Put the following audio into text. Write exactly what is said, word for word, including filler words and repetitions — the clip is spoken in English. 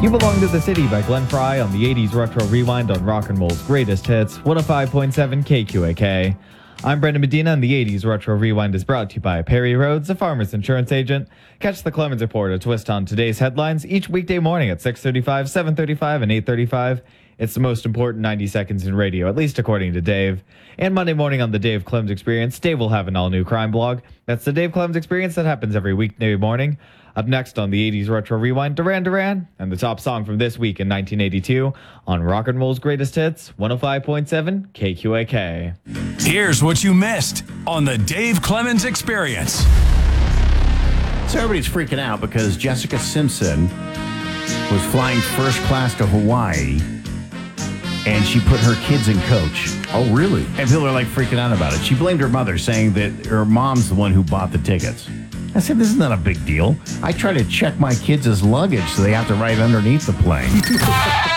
You Belong to the City by Glenn Fry on the eighties Retro Rewind on Rock and Roll's Greatest Hits, one oh five point seven K Q A K. I'm Brendan Medina, and the eighties Retro Rewind is brought to you by Perry Rhodes, a farmer's insurance agent. Catch the Clemens Report, a twist on today's headlines, each weekday morning at six thirty-five, seven thirty-five, and eight thirty-five. It's the most important ninety seconds in radio, at least according to Dave. And Monday morning on the Dave Clemens Experience, Dave will have an all-new crime blog. That's the Dave Clemens Experience that happens every weekday morning. Up next on the eighties Retro Rewind, Duran Duran, and the top song from this week in nineteen eighty-two on Rock and Roll's Greatest Hits, one oh five point seven K Q A K. Here's what you missed on the Dave Clemens Experience. So everybody's freaking out because Jessica Simpson was flying first class to Hawaii, and she put her kids in coach. Oh, really? And people are like freaking out about it. She blamed her mother, saying that her mom's the one who bought the tickets. I said, this is not a big deal. I try to check my kids' luggage so they have to ride underneath the plane.